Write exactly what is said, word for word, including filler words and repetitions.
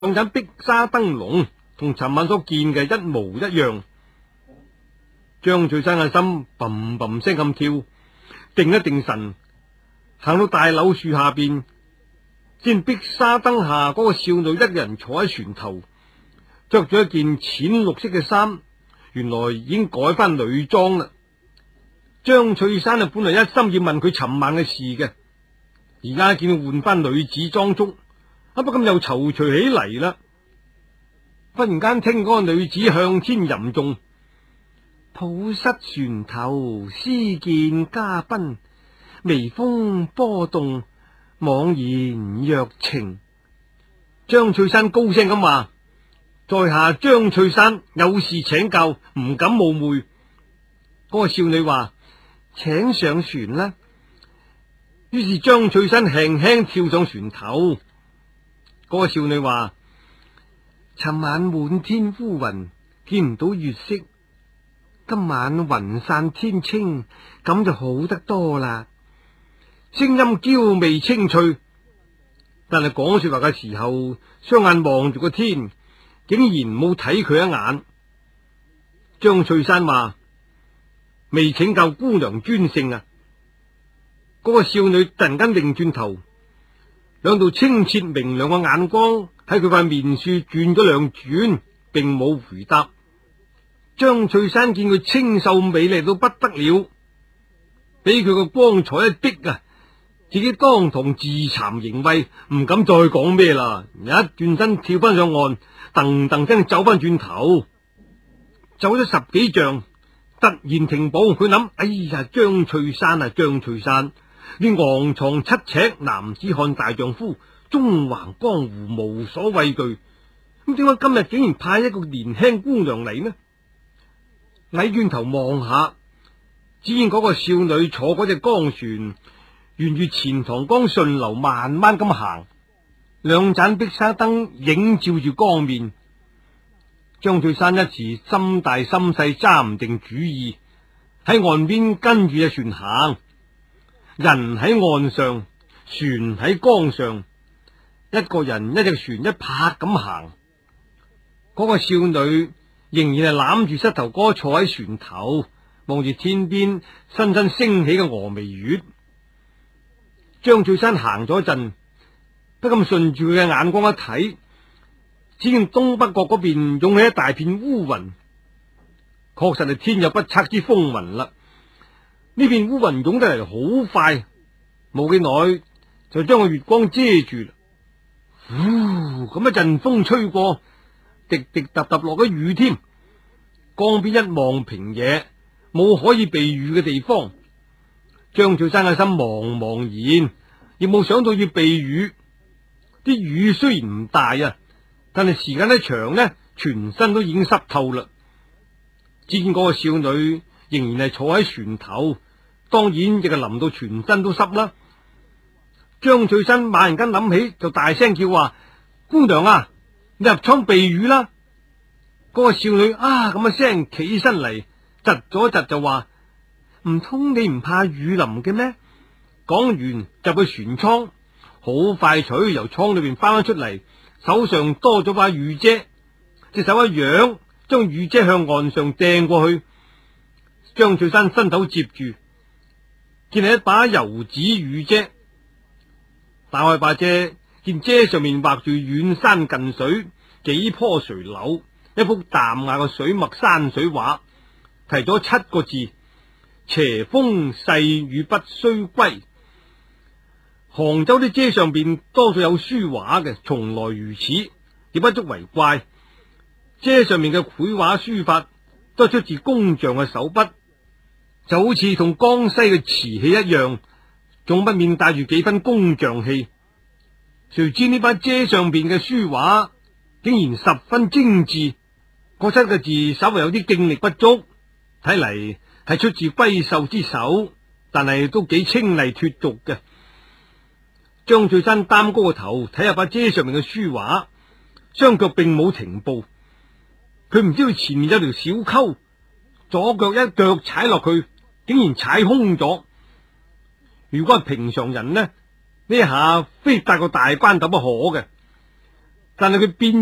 兩盞碧沙燈籠同尋晚所見嘅一模一樣。張翠山嘅心嘭嘭聲咁跳，定一定神，行到大柳樹下邊，見碧沙燈下嗰個少女一人坐喺船頭，着咗一件淺綠色嘅衫，原來已經改翻女裝啦。張翠山啊，本來一心要問佢尋晚嘅事嘅，而家見佢換翻女子裝束，啊不禁又躊躇起嚟啦。忽然間聽嗰個女子向天吟誦：抱膝船頭思見嘉賓，微風波動妄言若情。張翠山高聲咁話：在下張翠山有事請教，唔敢冒昧。嗰個少女話：請上船啦。於是張翠山輕輕跳上船頭。嗰個少女話：尋晚滿天烏雲，見唔到月色，今晚雲散天清，咁就好得多啦。聲音嬌媚清脆，但係講說話嘅時候，雙眼望住個天，竟然冇睇佢一眼。張翠山話：未請教姑娘尊姓啊？嗰個少女突然間擰轉頭，兩道清澈明亮嘅眼光喺佢塊面處轉咗兩轉，並冇回答。張翠山見佢清秀美麗到不得了，俾佢個光彩一逼啊，自己當堂自慚形穢，唔敢再講咩啦，一轉身跳翻上岸，噔噔聲走翻轉頭，走咗十幾丈，突然停步。佢諗：哎呀，張翠山啊，張翠山，你昂藏七尺男子漢大丈夫，縱橫江湖無所畏懼，咁點解今日竟然派一個年輕姑娘嚟呢？禮轉頭望下，只見嗰個少女坐嗰隻江船，沿住錢塘江順流慢慢咁行，兩盞碧沙燈映照住江面。張翠山一時心大心細，揸唔定主意，喺岸邊跟住隻船行。人喺岸上，船喺江上，一個人一隻船一拍咁行。嗰個少女仍然係攬住膝頭哥坐喺船頭，望住天邊深深升起嘅峨眉月。張翠山行咗一陣，不禁順住佢嘅眼光一睇，只見東北角嗰邊湧起一大片烏雲，確實係天有不測之風雲啦。呢片烏雲湧得嚟好快，冇幾耐就將個月光遮住啦。呼，咁一陣風吹過，滴滴答答落咗雨添。江邊一望平野，冇可以避雨嘅地方。張翠山嘅心茫茫然，亦冇想到要避雨。啲雨雖然唔大啊，但係時間一長呢，全身都已經濕透啦。只見嗰個少女仍然係坐喺船頭，當然亦係淋到全身都濕啦。張翠山猛然間諗起，就大聲叫話：姑娘啊，你入倉避雨啦！嗰個少女啊咁嘅聲企起身嚟，窒咗一窒就話：唔通你唔怕雨淋嘅咩？講完就去船艙，好快脆由倉裏邊翻返出嚟，手上多咗把雨遮，隻手一揚，將雨遮向岸上掟過去。張翠山伸手接住，見係一把油紙雨遮。打開把遮，見遮上面畫住遠山近水、幾棵垂柳，一幅淡雅嘅水墨山水畫，題咗七個字：斜風細雨不須歸。杭州啲遮上邊多數有書畫嘅，從來如此，亦不足為怪。遮上面嘅繪畫書法都係出自工匠嘅手筆，就好似同江西嘅瓷器一樣，總不免帶住幾分工匠氣。誰知呢把遮上邊嘅書畫竟然十分精致，嗰七個字稍微有啲勁力不足，睇嚟係出自閨秀之手，但係都幾清麗脫俗嘅。張翠山擔高個頭睇下把遮上面嘅書畫，雙腳並冇停步。佢唔知道前面有條小溝，左腳一腳踩落去，竟然踩空咗。如果係平常人呢，呢下非搭個大班斗不可嘅。 但係佢變